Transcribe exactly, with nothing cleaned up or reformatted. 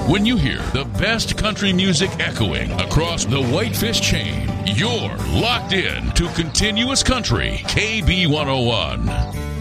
When you hear the best country music echoing across the Whitefish chain, you're locked in to Continuous Country, K B one oh one.